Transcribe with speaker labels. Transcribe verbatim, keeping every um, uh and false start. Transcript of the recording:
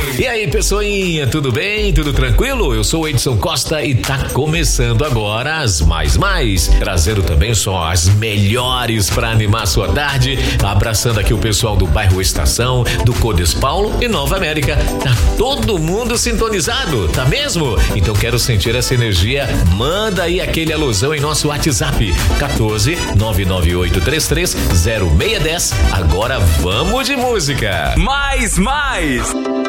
Speaker 1: E aí, pessoinha, tudo bem? Tudo tranquilo? Eu sou o Edson Costa e tá começando agora as Mais Mais, trazendo também só as melhores para animar sua tarde, abraçando aqui o pessoal do bairro Estação, do Codes Paulo e Nova América. Tá todo mundo sintonizado, tá mesmo? Então quero sentir essa energia. Manda aí aquele alusão em nosso WhatsApp quatorze, nove nove oito três três, zero seis um zero. Agora vamos de música.
Speaker 2: Mais, mais.